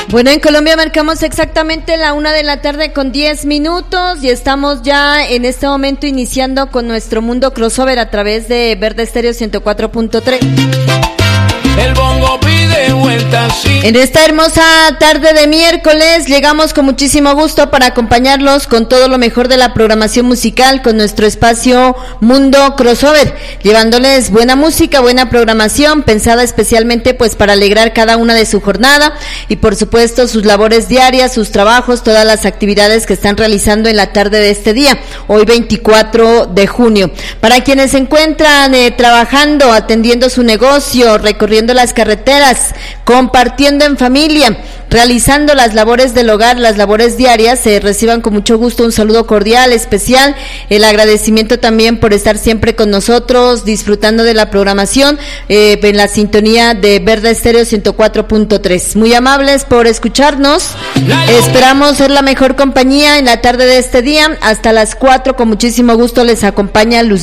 Bueno, en Colombia marcamos exactamente la 1:10 p.m. y estamos ya en este momento iniciando con nuestro mundo crossover a través de Verde Estéreo 104.3. El bongo pide vueltas, sí. En esta hermosa tarde de miércoles llegamos con muchísimo gusto para acompañarlos con todo lo mejor de la programación musical con nuestro espacio Mundo Crossover, llevándoles buena música, buena programación, pensada especialmente pues para alegrar cada una de su jornada y por supuesto sus labores diarias, sus trabajos, todas las actividades que están realizando en la tarde de este día, hoy 24 de junio. Para quienes se encuentran trabajando, atendiendo su negocio, recorriendo las carreteras, compartiendo en familia, realizando las labores del hogar, las labores diarias, reciban con mucho gusto un saludo cordial, especial, el agradecimiento también por estar siempre con nosotros, disfrutando de la programación en la sintonía de Verde Estéreo 104.3. Muy amables por escucharnos, esperamos ser la mejor compañía en la tarde de este día, hasta las 4, con muchísimo gusto les acompaña Luz.